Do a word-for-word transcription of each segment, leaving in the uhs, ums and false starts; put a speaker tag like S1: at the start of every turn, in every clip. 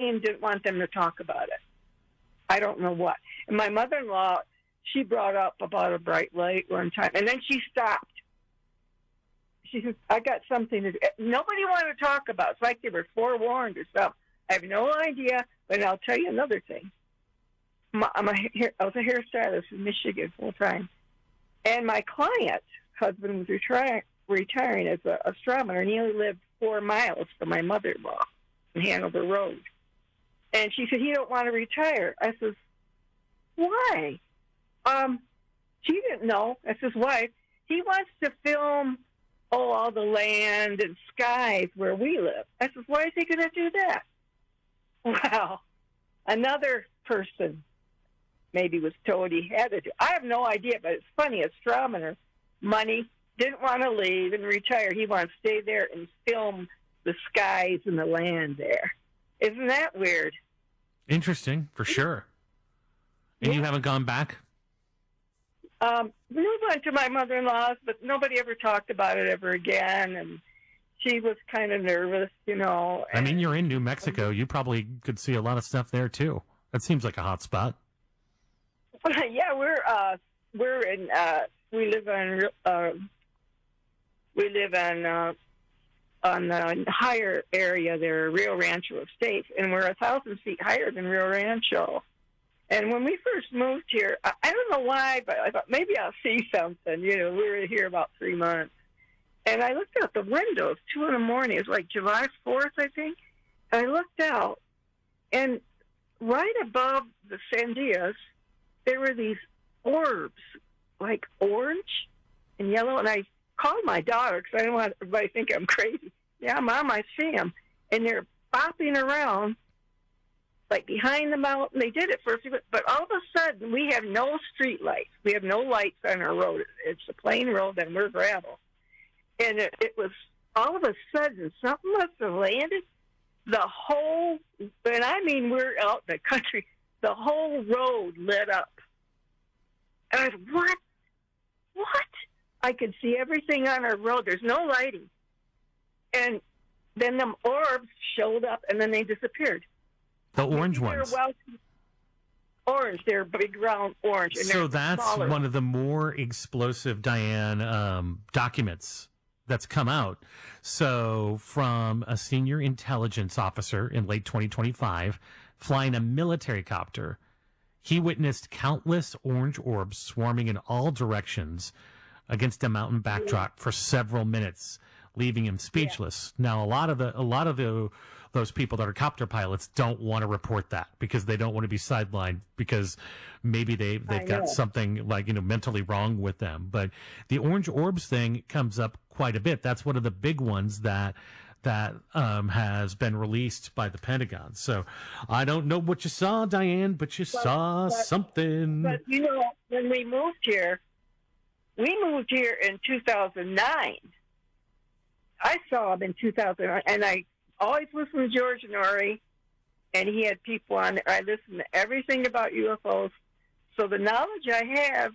S1: alien didn't want them to talk about it. I don't know what. And my mother-in-law, she brought up about a bright light one time, and then she stopped. She said, I got something to do. Nobody wanted to talk about it. It's like they were forewarned or something. I have no idea, but I'll tell you another thing. I'm a, I was a hairstylist in Michigan full time. And my client, husband, was retri- retiring as an astronomer, and he only lived four miles from my mother-in-law in Hanover Road. And she said, he don't want to retire. I says, why? Um, she didn't know. That's his wife. He wants to film, oh, all the land and skies where we live. I says, why is he going to do that? Well, another person maybe was told he had to do. I have no idea, but it's funny. Astronomer, money, didn't want to leave and retire. He wants to stay there and film the skies and the land there. Isn't that weird?
S2: Interesting, for sure. And yeah. You haven't gone back?
S1: Um, we went to my mother-in-law's, but nobody ever talked about it ever again, and she was kind of nervous, you know.
S2: I mean, you're in New Mexico. You probably could see a lot of stuff there, too. That seems like a hot spot.
S1: Yeah, we're uh, we're in. Uh, we live on. Uh, we live on uh, on the higher area there, Rio Rancho Estates, and we're a thousand feet higher than Rio Rancho. And when we first moved here, I, I don't know why, but I thought maybe I'll see something. You know, we were here about three months, and I looked out the window. It's two in the morning. It was like July fourth, I think. And I looked out, and right above the Sandias, there were these orbs, like orange and yellow. And I called my daughter because I didn't want everybody to think I'm crazy. Yeah, Mom, I see them. And they're bopping around, like behind the mountain. They did it for a few minutes. But all of a sudden, we have no street lights. We have no lights on our road. It's a plain road, and we're gravel. And it, it was all of a sudden, something must have landed. The whole, and I mean, we're out in the country, the whole road lit up. And I said, what? What? I could see everything on our road. There's no lighting. And then them orbs showed up, and then they disappeared.
S2: The orange ones.
S1: Well, orange. They're big, round orange. And
S2: so that's
S1: smaller.
S2: One of the more explosive, Diane, um, documents that's come out. So from a senior intelligence officer in late twenty twenty-five flying a military copter, he witnessed countless orange orbs swarming in all directions against a mountain backdrop yeah. for several minutes, leaving him speechless. Yeah. Now, a lot of the a lot of the those people that are copter pilots don't want to report that because they don't want to be sidelined because maybe they they've got something like, you know, mentally wrong with them. But the orange orbs thing comes up quite a bit. That's one of the big ones that that um, has been released by the Pentagon. So I don't know what you saw, Diane, but you but, saw but, something.
S1: But, you know, when we moved here, we moved here in two thousand nine. I saw him in two thousand nine, and I always listened to George Norrie, and he had people on there. I listened to everything about U F Os. So the knowledge I have,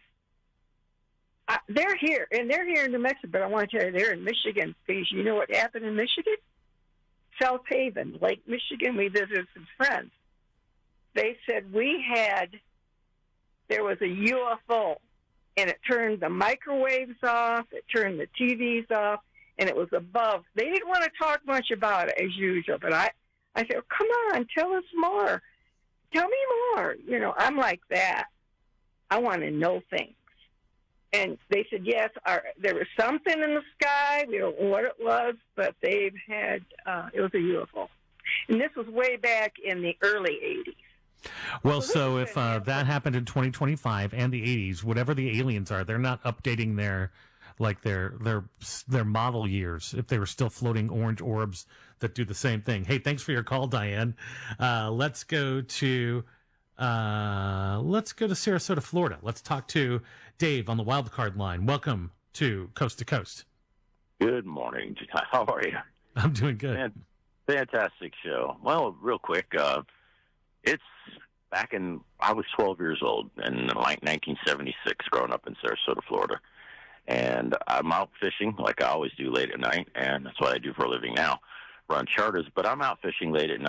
S1: Uh, they're here, and they're here in New Mexico, but I want to tell you, they're in Michigan, because you know what happened in Michigan? South Haven, Lake Michigan, we visited some friends. They said we had, there was a U F O, and it turned the microwaves off, it turned the T Vs off, and it was above. They didn't want to talk much about it, as usual, but I, I said, oh, come on, tell us more. Tell me more. You know, I'm like that. I want to know things. And they said, yes, our, there was something in the sky. We don't know what it was, but they've had, uh, it was a U F O. And this was way back in the early eighties.
S2: Well, so, so if uh, that happened in twenty twenty-five and the eighties, whatever the aliens are, they're not updating their, like their, their, their model years, if they were still floating orange orbs that do the same thing. Hey, thanks for your call, Diane. Uh, let's go to, uh, let's go to Sarasota, Florida. Let's talk to Dave on the wild card line. Welcome to Coast to Coast.
S3: Good morning. How are you?
S2: I'm doing good.
S3: Fantastic show. Well, real quick, uh, it's back in, I was twelve years old in like nineteen seventy-six, growing up in Sarasota, Florida. And I'm out fishing like I always do late at night, and that's what I do for a living now, run charters. But I'm out fishing late at night,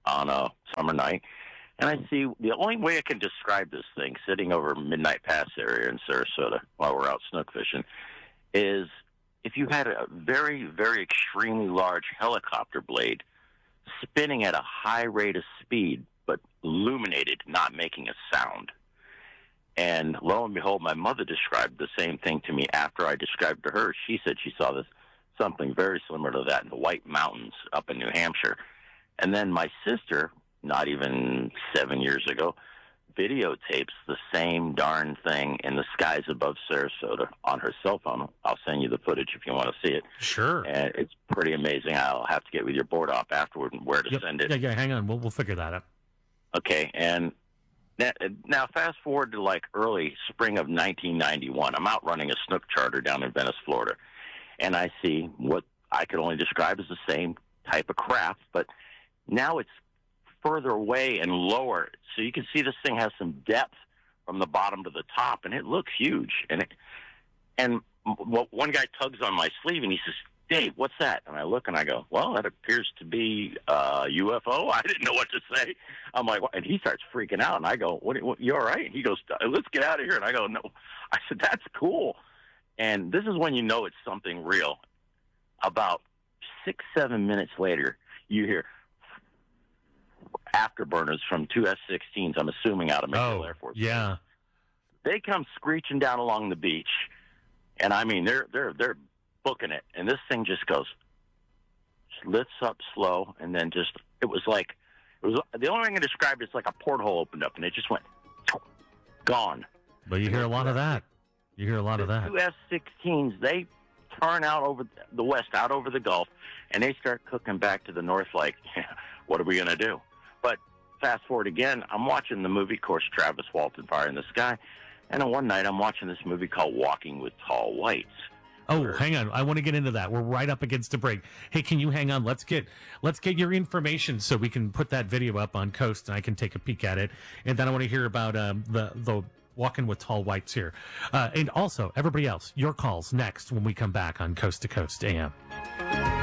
S3: on a summer night, and I see the only way I can describe this thing sitting over Midnight Pass area in Sarasota while we're out snook fishing is if you had a very, very extremely large helicopter blade spinning at a high rate of speed, but illuminated, not making a sound. And lo and behold, my mother described the same thing to me after I described to her. She said she saw this something very similar to that in the White Mountains up in New Hampshire. And then my sister, not even seven years ago, videotapes the same darn thing in the skies above Sarasota on her cell phone. I'll send you the footage if you want to see it.
S2: Sure.
S3: And it's pretty amazing. I'll have to get with your board op afterward and where to
S2: yep.
S3: send it.
S2: Yeah, yeah, hang on. We'll, we'll figure that out.
S3: Okay, and now fast forward to like early spring of nineteen ninety-one. I'm out running a snook charter down in Venice, Florida, and I see what I could only describe as the same type of craft, but now it's further away and lower, so you can see this thing has some depth from the bottom to the top, and it looks huge. And it, and one guy tugs on my sleeve, and he says, "Dave, what's that?" And I look, and I go, "Well, that appears to be a U F O." I didn't know what to say. I'm like, and he starts freaking out, and I go, "What? what you all right?" And he goes, "Let's get out of here." And I go, "No." I said, "That's cool." And this is when you know it's something real. About six, seven minutes later, you hear afterburners from two F sixteens, I'm assuming out of McDill
S2: Oh,
S3: Air Force.
S2: yeah.
S3: They come screeching down along the beach, and I mean, they're they're they're booking it, and this thing just goes, just lifts up slow, and then just, it was like, it was the only way I can describe it is like a porthole opened up, and it just went, gone.
S2: But you hear a lot of that. You hear a lot of that.
S3: Two F sixteens, they turn out over the west, out over the Gulf, and they start cooking back to the north like, yeah, what are we going to do? But fast forward again, I'm watching the movie, of course, Travis Walton, Fire in the Sky, and then one night I'm watching this movie called Walking with Tall Whites.
S2: Oh, hang on. I want to get into that. We're right up against a break. Hey, can you hang on? Let's get let's get your information so we can put that video up on Coast and I can take a peek at it. And then I want to hear about um, the the Walking with Tall Whites here. Uh, and also, everybody else, your calls next when we come back on Coast to Coast A M.